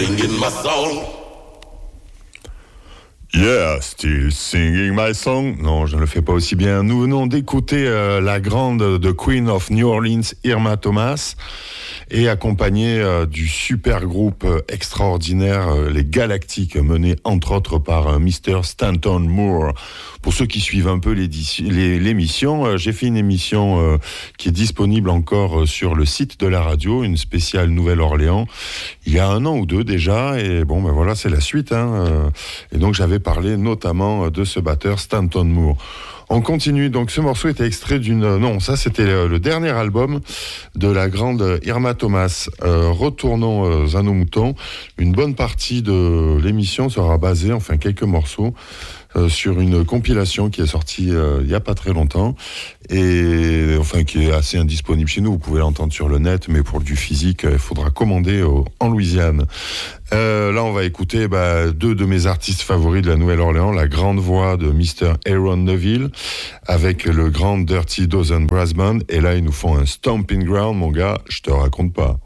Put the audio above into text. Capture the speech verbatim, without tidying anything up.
Singing my song. Yeah, still singing my song. Non, je ne le fais pas aussi bien. Nous venons d'écouter euh, la grande The Queen of New Orleans, Irma Thomas, et accompagnée euh, du super groupe euh, extraordinaire, euh, les Galactiques, menés entre autres par euh, mister Stanton Moore. Pour ceux qui suivent un peu les, l'émission, euh, j'ai fait une émission euh, qui est disponible encore euh, sur le site de la radio, une spéciale Nouvelle-Orléans, il y a un an ou deux déjà, et bon, ben voilà, c'est la suite, hein, euh, et donc j'avais parlé notamment de ce batteur Stanton Moore. On continue, donc ce morceau était extrait d'une... Non, ça c'était le, le dernier album de la grande Irma Thomas. Euh, retournons euh, à nos moutons. Une bonne partie de l'émission sera basée, enfin quelques morceaux, euh, sur une compilation qui est sortie euh, il n'y a pas très longtemps, et enfin qui est assez indisponible chez nous. Vous pouvez l'entendre sur le net, mais pour du physique, il faudra commander au, en Louisiane. Euh, là, on va écouter bah, deux de mes artistes favoris de la Nouvelle-Orléans, la grande voix de mister Aaron Neville avec le grand Dirty Dozen Brass Band. Et là, ils nous font un Stomping Ground, mon gars, je te raconte pas.